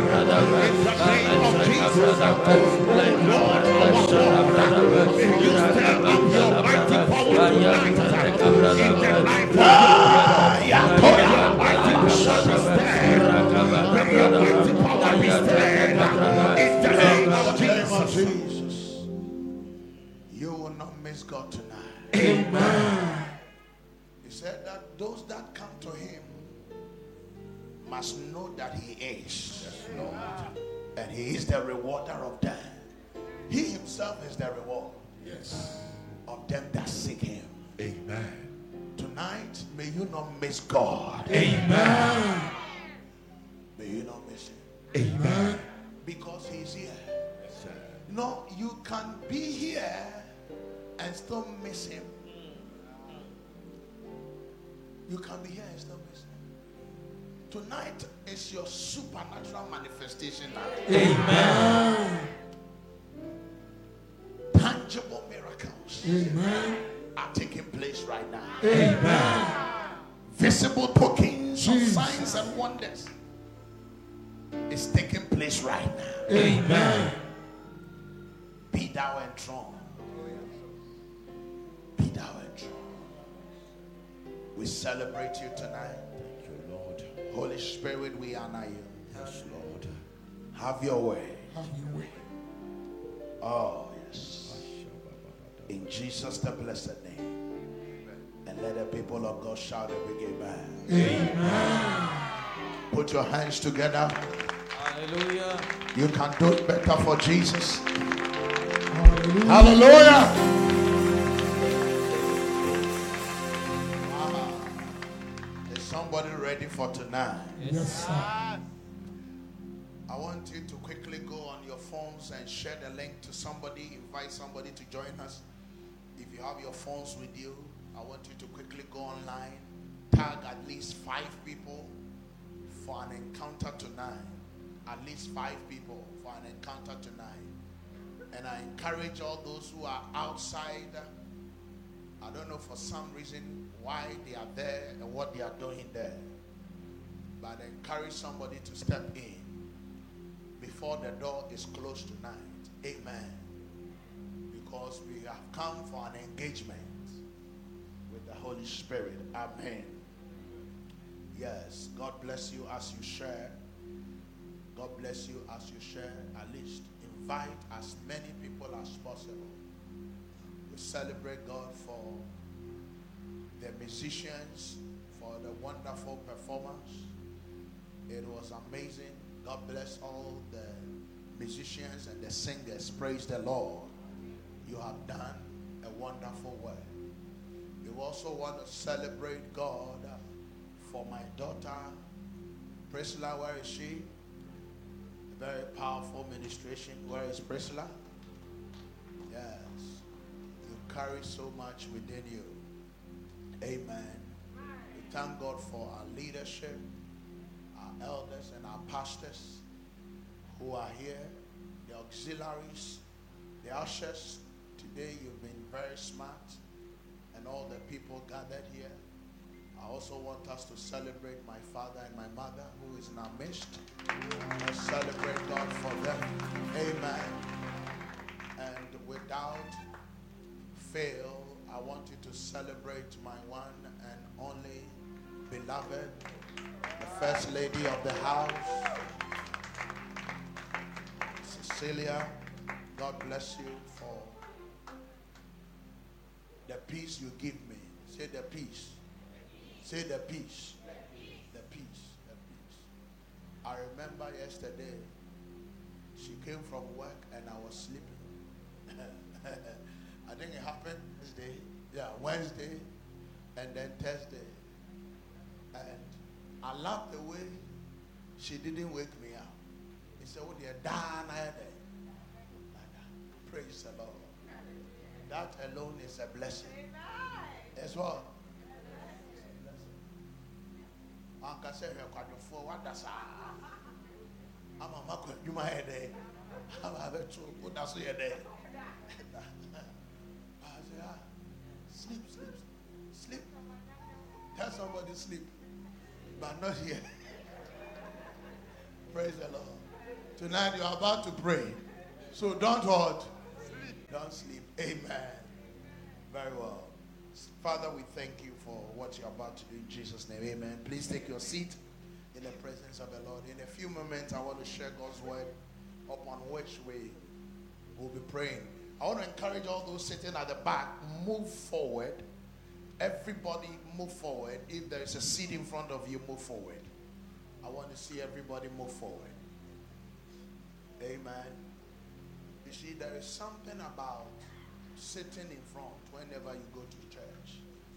In the name of Jesus, Lord, our God, you stand up your mighty power tonight. In the life of your mighty power be stand. May your mighty power be stand. In the name of Jesus. You will not miss God tonight. Amen. He said that those that come to him must know that he is. Yes, Lord. And he is the rewarder of them. He himself is the reward. Yes. Of them that seek him. Amen. Tonight, may you not miss God. Amen. May you not miss him. Amen. Because he's here. No, you can be here and still miss him. You can be here and still miss him. Tonight is your supernatural manifestation night. Amen. Tangible miracles, amen, are taking place right now. Amen. Visible tokens of signs and wonders is taking place right now. Amen. Be thou enthroned. Be thou enthroned. We celebrate you tonight. Thank you, Lord. Holy Spirit, we honor you. Yes, Lord. Have your way. Have your way. Oh, yes. In Jesus the blessed name. And let the people of God shout a big amen. Amen. Put your hands together. Hallelujah. You can do it better for Jesus. Hallelujah. Hallelujah. Is somebody ready for tonight? Yes, sir. I want you to quickly go on your phones and share the link to somebody. Invite somebody to join us. If you have your phones with you, I want you to quickly go online. Tag at least 5 people for an encounter tonight. At least 5 people for an encounter tonight. And I encourage all those who are outside. I don't know for some reason why they are there and what they are doing there. But I encourage somebody to step in before the door is closed tonight. Amen. Because we have come for an engagement with the Holy Spirit. Amen. Yes. God bless you as you share. God bless you as you share. At least invite as many people as possible. We celebrate God for the musicians, for the wonderful performance. It was amazing. God bless all the musicians and the singers. Praise the Lord. You have done a wonderful work. We also want to celebrate God for my daughter, Priscilla. Where is she? A very powerful ministration. Where is Priscilla? Yes. You carry so much within you. Amen. We thank God for our leadership, our elders and our pastors who are here, the auxiliaries, the ushers. Today you've been very smart, and all the people gathered here. I also want us to celebrate my father and my mother who is in our midst. Let's celebrate God for them. Amen. And without fail, I want you to celebrate my one and only beloved, the first lady of the house, Cecilia. God bless you for the peace you give me. Say the peace. Say the peace. The peace. The peace. I remember yesterday, she came from work and I was sleeping. I think it happened Wednesday, and then Thursday. And I loved the way she didn't wake me up. He said, "Oh, dear, praise the Lord." That alone is a blessing. As well. Uncle said, "What does I'm a macro, you my head. I'm a true. What does your day?" Sleep, sleep, sleep. Tell somebody sleep, but not here. Praise the Lord. Tonight you are about to pray. So don't what? Don't sleep. Amen. Very well. Father, we thank you for what you're about to do in Jesus' name. Amen. Please take your seat in the presence of the Lord. In a few moments, I want to share God's word upon which we will be praying. I want to encourage all those sitting at the back, move forward. Everybody move forward. If there is a seat in front of you, move forward. I want to see everybody move forward. Amen. You see, there is something about sitting in front whenever you go to church.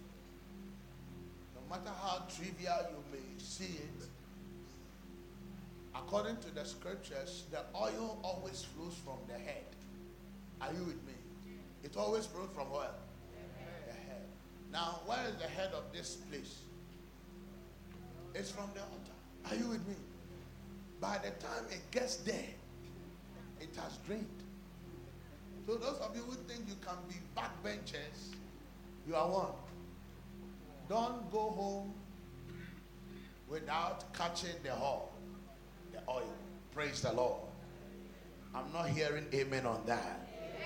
No matter how trivial you may see it, according to the scriptures, the oil always flows from the head. Are you with me? It always flows from where? The head. Now, where is the head of this place? It's from the altar. Are you with me? By the time it gets there, it has drained. So those of you who think you can be backbenchers, you are one. Don't go home without catching the oil. Praise the Lord. I'm not hearing amen on that.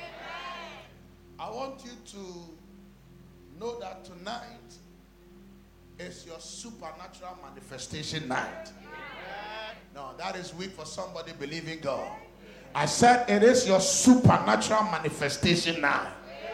I want you to know that tonight is your supernatural manifestation night. No, that is weak for somebody believing God. I said it is your supernatural manifestation night.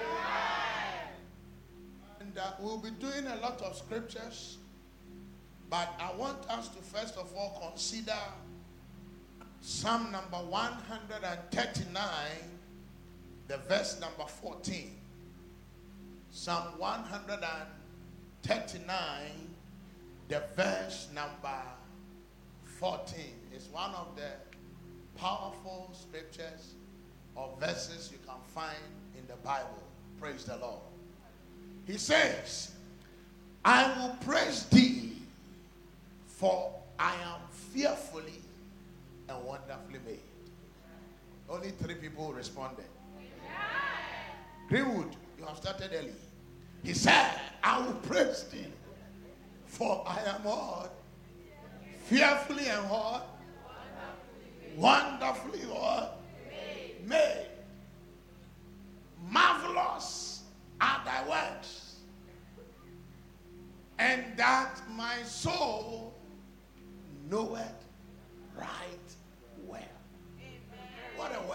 And we'll be doing a lot of scriptures, but I want us to first of all consider Psalm number 139, the verse number 14. Psalm 139, the verse number 14 is one of the powerful scriptures or verses you can find in the Bible. Praise the Lord. He says, I will praise thee, for I am fearfully and wonderfully made. Only 3 people responded. Greenwood, you have started early. He said, I will praise thee, for I am what? Fearfully and what? Wonderfully what? Made. Marvelous are thy works, and that my soul knoweth right well. What a word.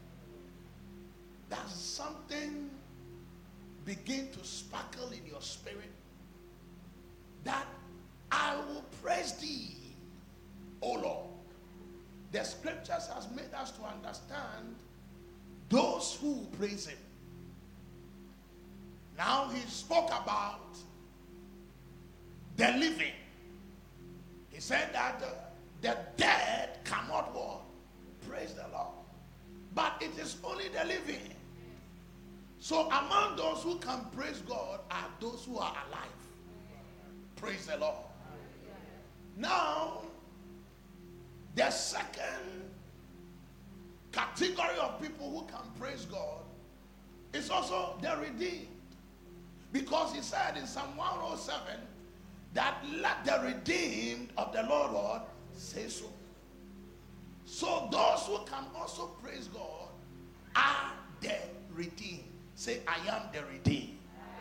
Does something begin to sparkle in your spirit? That I will praise thee, O Lord. The scriptures has made us to understand those who praise him. Now he spoke about the living. He said that the dead cannot walk. Praise the Lord. But it is only the living. So among those who can praise God are those who are alive. Praise the Lord. Now, the second category of people who can praise God is also the redeemed. Because he said in Psalm 107 that let the redeemed of the Lord say so. So those who can also praise God are the redeemed. Say, I am the redeemed.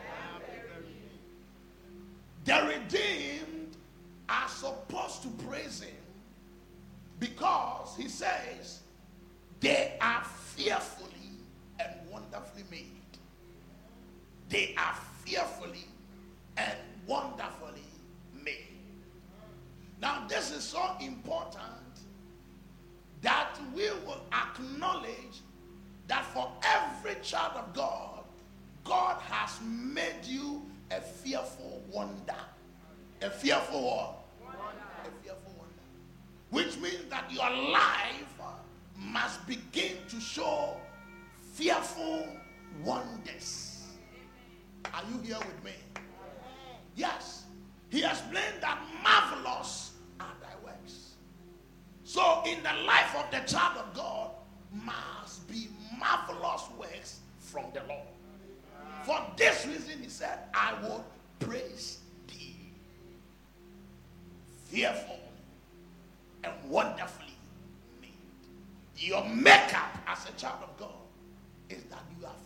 The redeemed are supposed to praise him because he says they are fearfully and wonderfully made. They are fearfully and wonderfully made. Now this is so important that we will acknowledge that for every child of God, God has made you a fearful wonder. A fearful what? A fearful wonder. Which means that your life must begin to show fearful wonders. Are you here with me? Yes. He explained that marvelous are thy works. So in the life of the child of God must be marvelous works from the Lord. For this reason he said, I will praise thee. Fearful and wonderfully made. Your makeup as a child of God is that you are